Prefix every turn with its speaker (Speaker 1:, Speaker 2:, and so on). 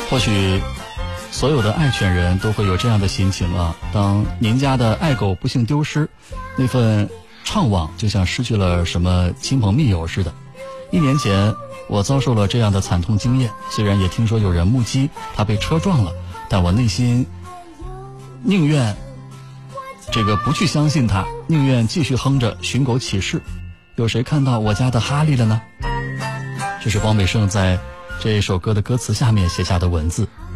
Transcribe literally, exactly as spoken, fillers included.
Speaker 1: 或许所有的爱犬人都会有这样的心情啊，当您家的爱狗不幸丢失，那份怅惘就像失去了什么亲朋密友似的。一年前我遭受了这样的惨痛经验，虽然也听说有人目击他被车撞了，但我内心宁愿这个不去相信他，宁愿继续哼着寻狗启事。有谁看到我家的哈利了呢？这是汪北胜在这首歌的歌词下面写下的文字。